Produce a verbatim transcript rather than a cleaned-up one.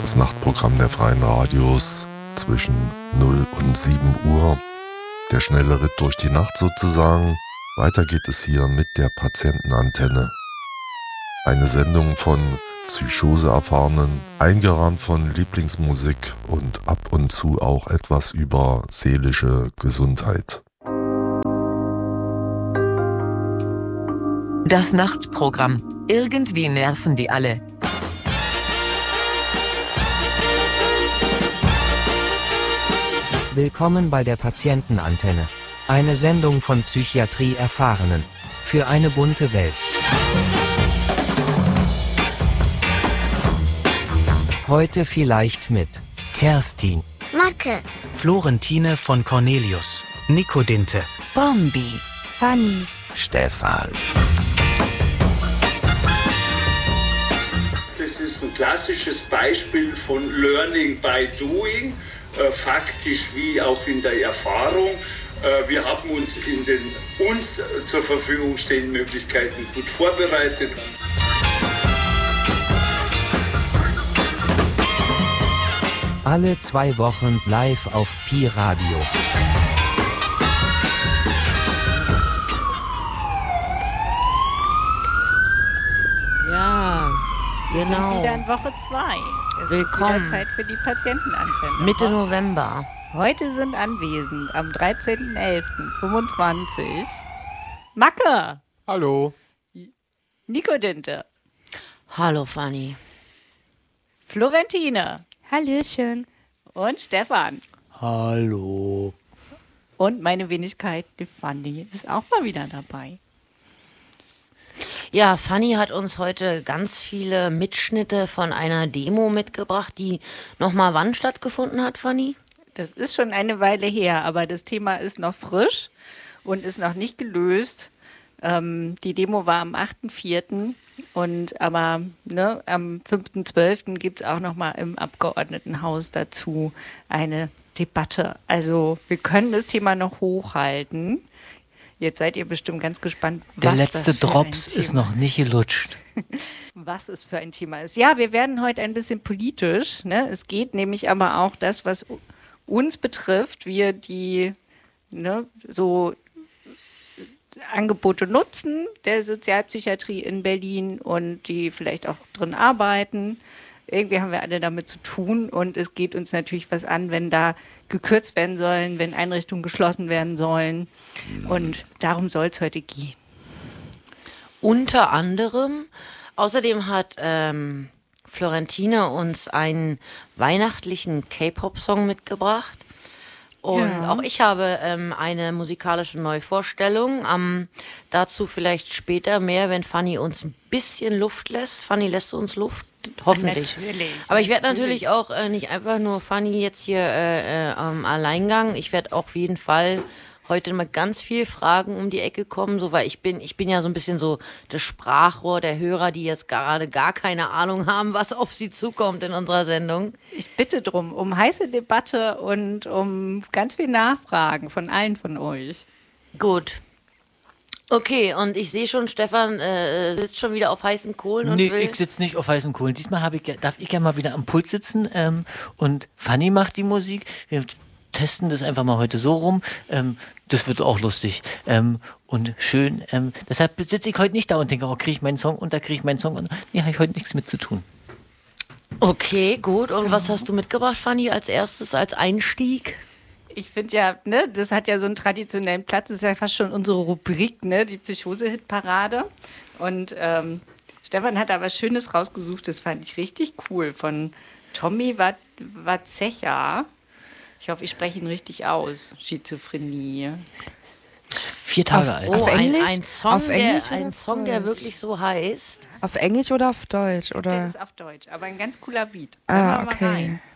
das Nachtprogramm der Freien Radios zwischen null und sieben Uhr. Der schnelle Ritt durch die Nacht sozusagen. Weiter geht es hier mit der Patientenantenne. Eine Sendung von Psychose-Erfahrenen, eingerahmt von Lieblingsmusik und ab und zu auch etwas über seelische Gesundheit. Das Nachtprogramm. Irgendwie nerven die alle. Willkommen bei der Patientenantenne. Eine Sendung von Psychiatrie-Erfahrenen. Für eine bunte Welt. Heute vielleicht mit Kerstin, Macke, Florentine von Cornelius, Nico Dinte, Bombi, Fanny, Stefan. Das ist ein klassisches Beispiel von Learning by Doing, äh, faktisch wie auch in der Erfahrung. Äh, wir haben uns in den uns zur Verfügung stehenden Möglichkeiten gut vorbereitet. Alle zwei Wochen live auf Pi Radio. Ja, Wir genau. sind wieder in Woche zwei. Es Willkommen. ist wieder Zeit für die Patientenantenne. Mitte November. Heute sind anwesend am dreizehnten elften fünfundzwanzig Macke, hallo, Nico Dinte, Hallo Fanny. Florentine Hallöchen. und Stefan. hallo. Und meine Wenigkeit, die Fanny, ist auch mal wieder dabei. Ja, Fanny hat uns heute ganz viele Mitschnitte von einer Demo mitgebracht, die nochmal wann stattgefunden hat, Fanny? Das ist schon eine Weile her, aber das Thema ist noch frisch und ist noch nicht gelöst. Ähm, die Demo war am achten vierten und aber ne, am fünften zwölften gibt es auch nochmal im Abgeordnetenhaus dazu eine Debatte. Also wir können das Thema noch hochhalten. Jetzt seid ihr bestimmt ganz gespannt, Der was letzte das für Drops ein Thema ist noch nicht gelutscht. was es für ein Thema ist. Ja, wir werden heute ein bisschen politisch. Ne? Es geht nämlich aber auch das, was uns betrifft, wir die ne, so Angebote nutzen der Sozialpsychiatrie in Berlin und die vielleicht auch drin arbeiten. Irgendwie haben wir alle damit zu tun und es geht uns natürlich was an, wenn da gekürzt werden sollen, wenn Einrichtungen geschlossen werden sollen. Und darum soll es heute gehen. Unter anderem, außerdem hat ähm, Florentine uns einen weihnachtlichen K-Pop-Song mitgebracht. Und Ja. auch ich habe ähm, eine musikalische Neuvorstellung. Ähm, dazu vielleicht später mehr, wenn Fanny uns ein bisschen Luft lässt. Fanny, lässt du uns Luft? Hoffentlich. Natürlich. Aber ich werde natürlich auch äh, nicht einfach nur Fanny jetzt hier äh, äh, am Alleingang. Ich werde auf jeden Fall heute mal ganz viel Fragen um die Ecke kommen, so weil ich bin, ich bin ja so ein bisschen so das Sprachrohr der Hörer, die jetzt gerade gar keine Ahnung haben, was auf sie zukommt in unserer Sendung. Ich bitte drum, um heiße Debatte und um ganz viel Nachfragen von allen von euch. Gut. Okay, und ich sehe schon, Stefan äh, sitzt schon wieder auf heißen Kohlen und Nee, will... ich sitze nicht auf heißen Kohlen. Diesmal hab ich, darf ich ja mal wieder am Pult sitzen ähm, und Fanny macht die Musik. Wir testen das einfach mal heute so rum. Ähm, das wird auch lustig ähm, und schön. Ähm, deshalb sitze ich heute nicht da und denke, oh, kriege ich meinen Song und da kriege ich meinen Song und nee, habe ich heute nichts mit zu tun. Okay, gut. Und was hast du mitgebracht, Fanny, als erstes, als Einstieg? Ich finde ja, ne, das hat ja so einen traditionellen Platz, das ist ja fast schon unsere Rubrik, ne, die Psychose-Hitparade. Und ähm, Stefan hat da was Schönes rausgesucht, das fand ich richtig cool, von Tommy Wazecha. Ich hoffe, ich spreche ihn richtig aus. Schizophrenie. Vier Tage Auf- alt. auf Oh, ein, Englisch? ein Song, Auf Englisch der, oder ein auf Song, der Deutsch? wirklich so heißt. Auf Englisch oder auf Deutsch? Der Oder? ist auf Deutsch, aber ein ganz cooler Beat. Ah, Hören wir mal okay. rein.